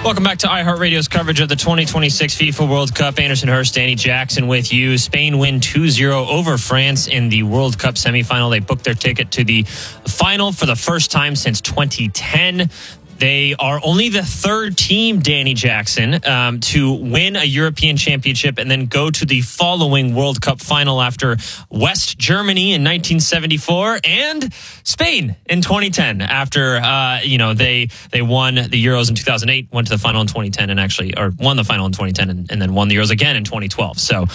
Welcome back to iHeartRadio's coverage of the 2026 FIFA World Cup. Anderson Hurst, Danny Jackson with you. Spain win 2-0 over France in the World Cup semifinal. They booked their ticket to the final for the first time since 2010. They are only the third team, Danny Jackson, to win a European championship and then go to the following World Cup final after West Germany in 1974 and Spain in 2010. After they won the Euros in 2008, went to the final in 2010, and won the final in 2010, and then won the Euros again in 2012. So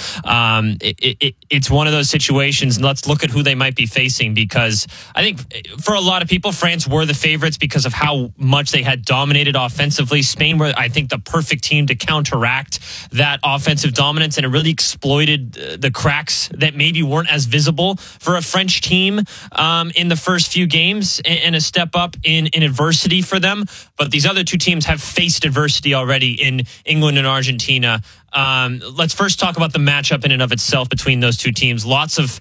it's one of those situations. And let's look at who they might be facing, because I think for a lot of people, France were the favorites because of how much they had dominated offensively. Spain were, I think, the perfect team to counteract that offensive dominance, and it really exploited the cracks that maybe weren't as visible for a French team in the first few games, and a step up in adversity for them. But these other two teams have faced adversity already in England and Argentina. Let's first talk about the matchup in and of itself between those two teams. Lots of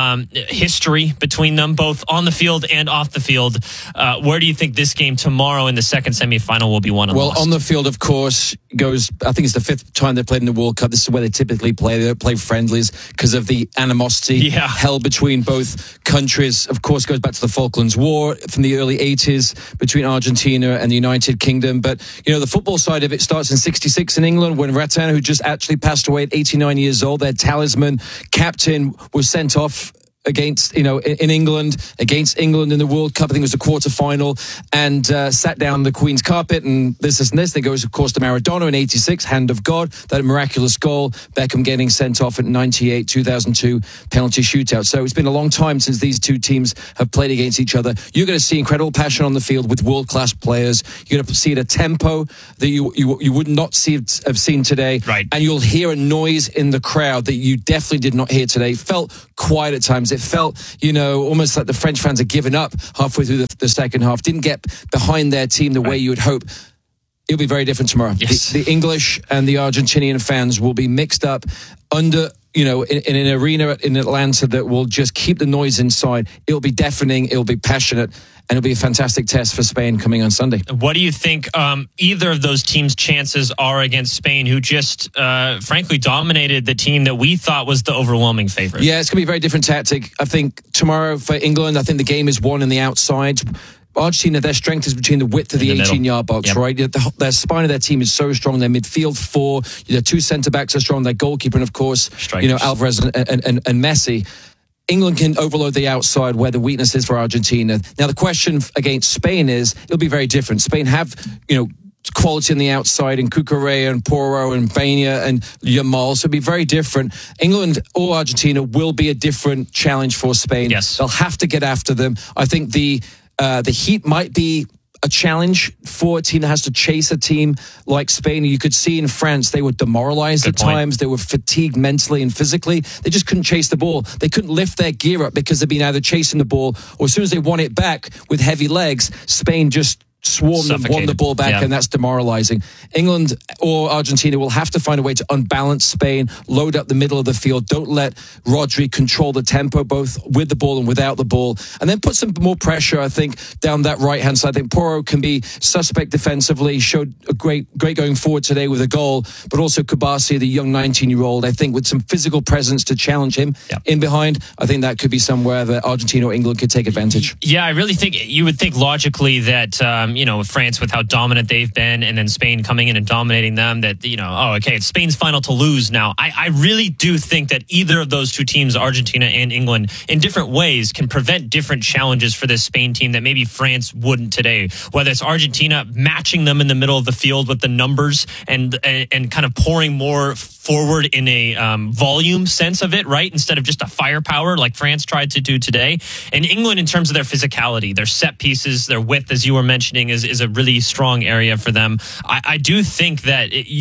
history between them, both on the field and off the field. Where do you think this game tomorrow in the second semifinal will be won and lost? Well, on the field, of course, I think it's the fifth time they've played in the World Cup. This is where they typically play. They don't play friendlies because of the animosity held between both countries. Of course, goes back to the Falklands War from the early 80s between Argentina and the United Kingdom. But, the football side of it starts in 66 in England when Ratin, who just actually passed away at 89 years old, their talisman captain, was sent off against, in England, against England in the World Cup. I think it was the quarterfinal, and sat down the Queen's carpet, and this. Then goes, of course, to Maradona in 86, hand of God, that miraculous goal. Beckham getting sent off at 98, 2002 penalty shootout. So it's been a long time since these two teams have played against each other. You're going to see incredible passion on the field with world-class players. You're going to see a tempo that you would not have seen today. Right. And you'll hear a noise in the crowd that you definitely did not hear today. It felt quiet at times. It felt, almost like the French fans had given up halfway through the second half, didn't get behind their team the way you would hope. It'll be very different tomorrow. Yes. The English and the Argentinian fans will be mixed up under, in an arena in Atlanta that will just keep the noise inside. It'll be deafening. It'll be passionate. And it'll be a fantastic test for Spain coming on Sunday. What do you think either of those teams' chances are against Spain, who just, frankly, dominated the team that we thought was the overwhelming favorite? Yeah, it's going to be a very different tactic. I think tomorrow for England, I think the game is won in the outside. Argentina, their strength is between the width of the 18-yard box, right? Their spine of their team is so strong. Their midfield four, their two centre-backs are strong. Their goalkeeper, and of course, strikers. Alvarez and Messi. England can overload the outside where the weakness is for Argentina. Now, the question against Spain is, it'll be very different. Spain have, quality on the outside, and Cucurella and Porro and Baina and Yamal, so it'll be very different. England or Argentina will be a different challenge for Spain. Yes. They'll have to get after them. I think the heat might be a challenge for a team that has to chase a team like Spain. You could see in France, they were demoralized at times. They were fatigued mentally and physically. They just couldn't chase the ball. They couldn't lift their gear up because they'd been either chasing the ball, or as soon as they won it back with heavy legs, Spain just swarmed and won the ball back, and that's demoralizing. England or Argentina will have to find a way to unbalance Spain, load up the middle of the field, don't let Rodri control the tempo both with the ball and without the ball, and then put some more pressure, I think, down that right-hand side. I think Porro can be suspect defensively, showed a great going forward today with a goal, but also Kubasi, the young 19-year-old, I think with some physical presence to challenge him in behind. I think that could be somewhere that Argentina or England could take advantage. Yeah, I really think you would think logically that France, with how dominant they've been, and then Spain coming in and dominating them, that, it's Spain's final to lose now. I really do think that either of those two teams, Argentina and England, in different ways can prevent different challenges for this Spain team that maybe France wouldn't today. Whether it's Argentina matching them in the middle of the field with the numbers and kind of pouring more forward in a volume sense of it, right? Instead of just a firepower like France tried to do today. And England, in terms of their physicality, their set pieces, their width, as you were mentioning, is a really strong area for them. I do think that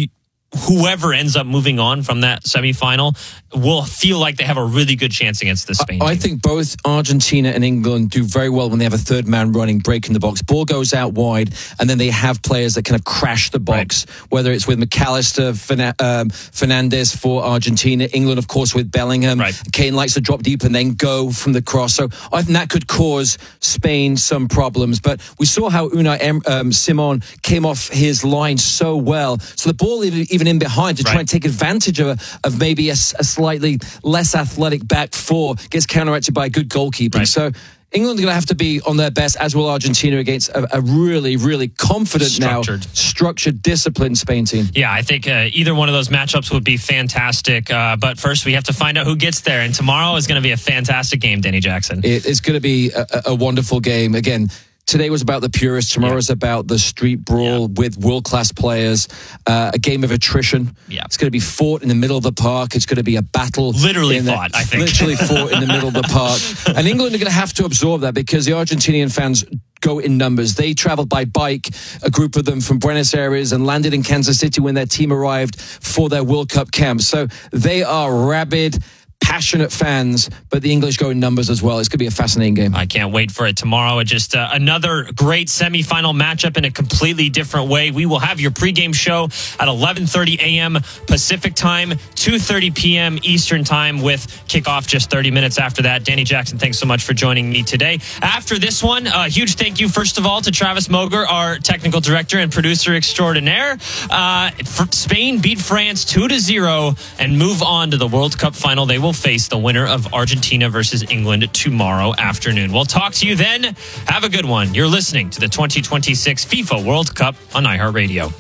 whoever ends up moving on from that semifinal will feel like they have a really good chance against the Spain team. I think both Argentina and England do very well when they have a third man running, breaking the box. Ball goes out wide, and then they have players that kind of crash the box, whether it's with McAllister, Fernandez for Argentina, England, of course, with Bellingham. Kane likes to drop deep and then go from the cross. So I think that could cause Spain some problems. But we saw how Unai Simon came off his line so well. So the ball even in behind to try and take advantage of maybe a slightly less athletic back four gets counteracted by good goalkeeping. So England are going to have to be on their best, as will Argentina, against a really, really confident structured, disciplined Spain team. Yeah, I think either one of those matchups would be fantastic. But first, we have to find out who gets there. And tomorrow is going to be a fantastic game, Danny Jackson. It's going to be a wonderful game. Again, today was about the purists. Tomorrow's about the street brawl with world-class players. A game of attrition. It's going to be fought in the middle of the park. It's going to be a battle. Literally fought, I think. Literally fought in the middle of the park. And England are going to have to absorb that because the Argentinian fans go in numbers. They traveled by bike, a group of them from Buenos Aires, and landed in Kansas City when their team arrived for their World Cup camp. So they are rabid, passionate fans, but the English go in numbers as well. It's going to be a fascinating game. I can't wait for it tomorrow. Just another great semifinal matchup in a completely different way. We will have your pregame show at 11:30 a.m. Pacific time, 2:30 p.m. Eastern time, with kickoff just 30 minutes after that. Danny Jackson, thanks so much for joining me today. After this one, a huge thank you, first of all, to Travis Moger, our technical director and producer extraordinaire. Spain beat France 2-0 and move on to the World Cup final. They will face the winner of Argentina versus England tomorrow afternoon. We'll talk to you then. Have a good one. You're listening to the 2026 FIFA World Cup on iHeartRadio.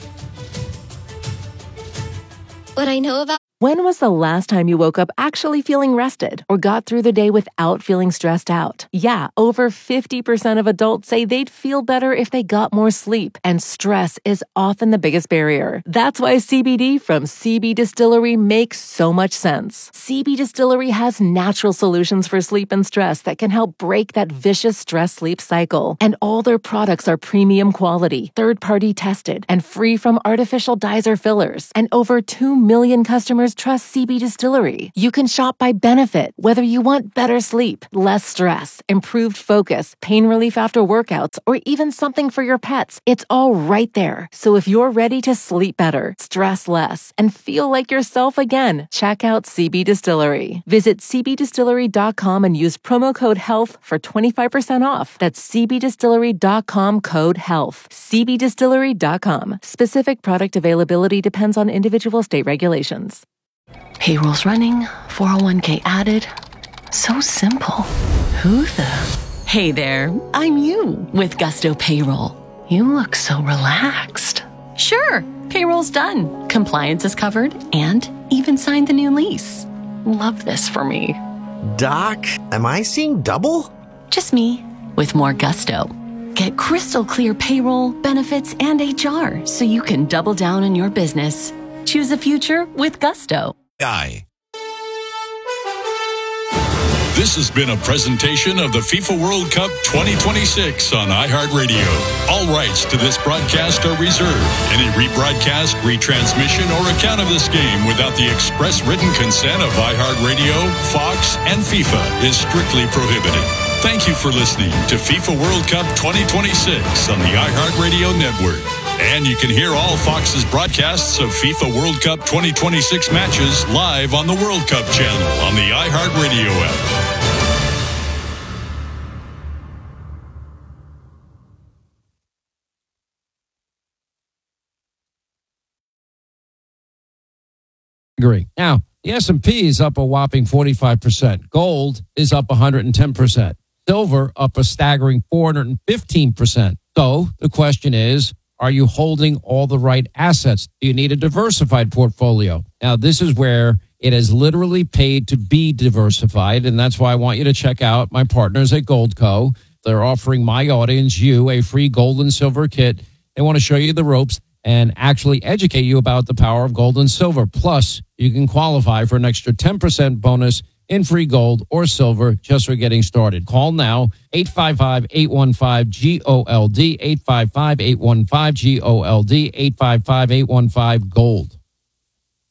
What I know about... When was the last time you woke up actually feeling rested or got through the day without feeling stressed out? Yeah, over 50% of adults say they'd feel better if they got more sleep, and stress is often the biggest barrier. That's why CBD from CB Distillery makes so much sense. CB Distillery has natural solutions for sleep and stress that can help break that vicious stress-sleep cycle. And all their products are premium quality, third-party tested, and free from artificial dyes or fillers. And over 2 million customers trust CB Distillery. You can shop by benefit, whether you want better sleep, less stress, improved focus, pain relief after workouts, or even something for your pets. It's all right there. So if you're ready to sleep better, stress less, and feel like yourself again, check out CB Distillery. Visit cbdistillery.com and use promo code HEALTH for 25% off. That's cbdistillery.com, code HEALTH. cbdistillery.com. Specific product availability depends on individual state regulations. Payroll's running, 401k added. So simple. Who the? Hey there, I'm you with Gusto Payroll. You look so relaxed. Sure, payroll's done. Compliance is covered and even signed the new lease. Love this for me. Doc, am I seeing double? Just me with more gusto. Get crystal clear payroll, benefits, and HR so you can double down on your business. Choose the future with Gusto. This has been a presentation of the FIFA World Cup 2026 on iHeartRadio. All rights to this broadcast are reserved. Any rebroadcast, retransmission, or account of this game without the express written consent of iHeartRadio, Fox, and FIFA is strictly prohibited. Thank you for listening to FIFA World Cup 2026 on the iHeartRadio network. And you can hear all Fox's broadcasts of FIFA World Cup 2026 matches live on the World Cup channel on the iHeartRadio app. Agree. Now, the S&P is up a whopping 45%. Gold is up 110%. Silver up a staggering 415%. So the question is, are you holding all the right assets? Do you need a diversified portfolio? Now, this is where it has literally paid to be diversified, and that's why I want you to check out my partners at Goldco. They're offering my audience, you, a free gold and silver kit. They want to show you the ropes and actually educate you about the power of gold and silver. Plus, you can qualify for an extra 10% bonus in free gold or silver just for getting started. Call now, 855-815-GOLD, 855-815-GOLD, 855-815-GOLD.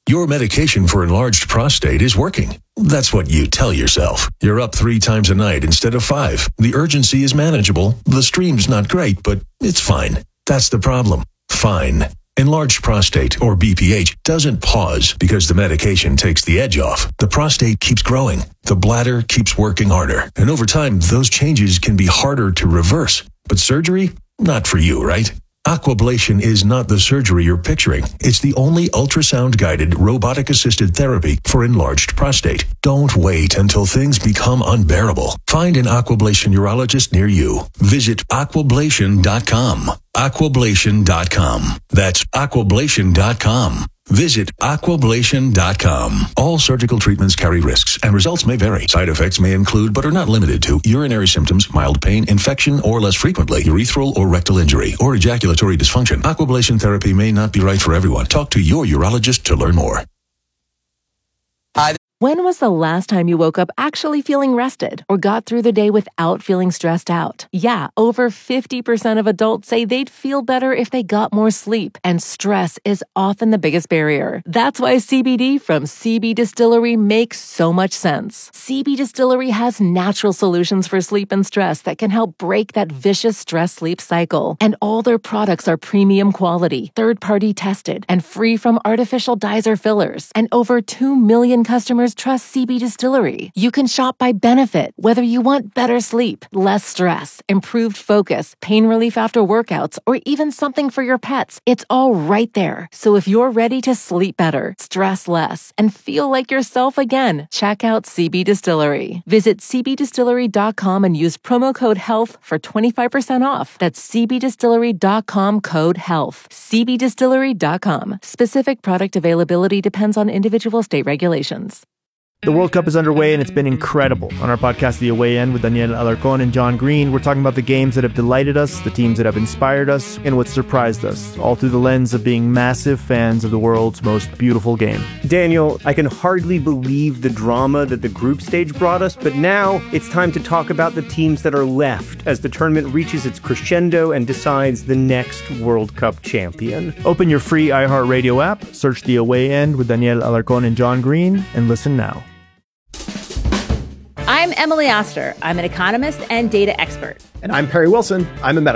Your medication for enlarged prostate is working. That's what you tell yourself. You're up 3 times a night instead of 5. The urgency is manageable. The stream's not great, but it's fine. That's the problem. Fine. Enlarged prostate, or BPH, doesn't pause because the medication takes the edge off. The prostate keeps growing. The bladder keeps working harder. And over time, those changes can be harder to reverse. But surgery? Not for you, right? Aquablation is not the surgery you're picturing. It's the only ultrasound-guided, robotic-assisted therapy for enlarged prostate. Don't wait until things become unbearable. Find an Aquablation urologist near you. Visit aquablation.com. Aquablation.com. That's aquablation.com. Visit aquablation.com. All surgical treatments carry risks, and results may vary. Side effects may include, but are not limited to, urinary symptoms, mild pain, infection, or less frequently, urethral or rectal injury, or ejaculatory dysfunction. Aquablation therapy may not be right for everyone. Talk to your urologist to learn more. When was the last time you woke up actually feeling rested or got through the day without feeling stressed out? Yeah, over 50% of adults say they'd feel better if they got more sleep, and stress is often the biggest barrier. That's why CBD from CB Distillery makes so much sense. CB Distillery has natural solutions for sleep and stress that can help break that vicious stress-sleep cycle. And all their products are premium quality, third-party tested, and free from artificial dyes or fillers. And over 2 million customers trust CB Distillery. You can shop by benefit, whether you want better sleep, less stress, improved focus, pain relief after workouts, or even something for your pets. It's all right there. So if you're ready to sleep better, stress less, and feel like yourself again, check out CB Distillery. Visit cbdistillery.com and use promo code HEALTH for 25% off. That's cbdistillery.com code HEALTH. cbdistillery.com. Specific product availability depends on individual state regulations. The World Cup is underway and it's been incredible. On our podcast, The Away End, with Daniel Alarcón and John Green, we're talking about the games that have delighted us, the teams that have inspired us, and what surprised us, all through the lens of being massive fans of the world's most beautiful game. Daniel, I can hardly believe the drama that the group stage brought us, but now it's time to talk about the teams that are left as the tournament reaches its crescendo and decides the next World Cup champion. Open your free iHeartRadio app, search The Away End with Daniel Alarcón and John Green, and listen now. I'm Emily Oster. I'm an economist and data expert. And I'm Perry Wilson. I'm a medical